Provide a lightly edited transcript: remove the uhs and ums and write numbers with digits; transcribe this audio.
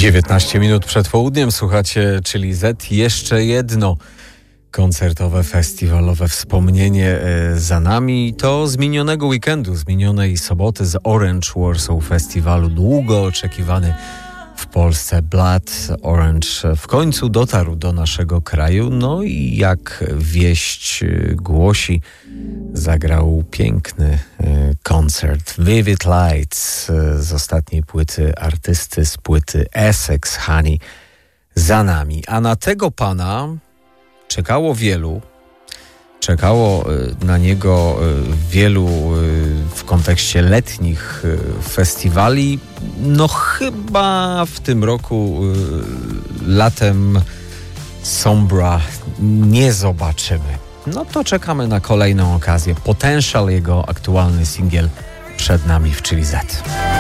19 minut przed południem słuchacie, czyli Z. Jeszcze jedno koncertowe, festiwalowe wspomnienie za nami. To z minionego weekendu, z minionej soboty, z Orange Warsaw Festiwalu. Długo oczekiwany w Polsce Blood Orange w końcu dotarł do naszego kraju. No i jak wieść głosi, zagrał piękny koncert Vivid Lights z ostatniej płyty artysty, z płyty Essex Honey za nami. A na tego pana czekało wielu. Czekało na niego wielu w kontekście letnich festiwali. No chyba w tym roku latem Sombra nie zobaczymy. No to czekamy na kolejną okazję. Potential, jego aktualny singiel przed nami w Chili Z.